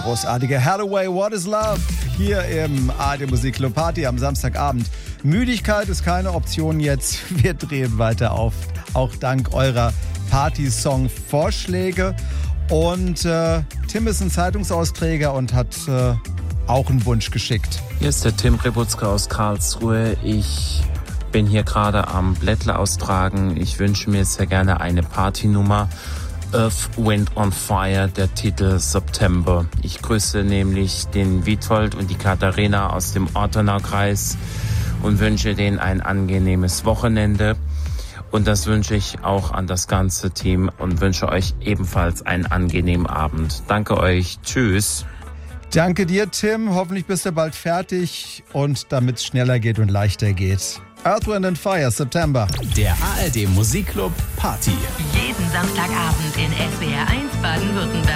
großartige Hathaway, What is Love? Hier im ARD Musikclub Party am Samstagabend. Müdigkeit ist keine Option jetzt. Wir drehen weiter auf, auch dank eurer Party-Song-Vorschläge. Und Tim ist ein Zeitungsausträger und hat auch einen Wunsch geschickt. Hier ist der Tim Rebutzke aus Karlsruhe. Ich bin hier gerade am Blättle austragen. Ich wünsche mir sehr gerne eine Partynummer. Earth, Wind on Fire, der Titel September. Ich grüße nämlich den Witold und die Katharina aus dem Ortenaukreis und wünsche denen ein angenehmes Wochenende. Und das wünsche ich auch an das ganze Team und wünsche euch ebenfalls einen angenehmen Abend. Danke euch. Tschüss. Danke dir, Tim. Hoffentlich bist du bald fertig und damit es schneller geht und leichter geht. Earth, Wind and Fire, September. Der ARD Musikclub Party. Jeden Samstagabend in SWR 1 Baden-Württemberg.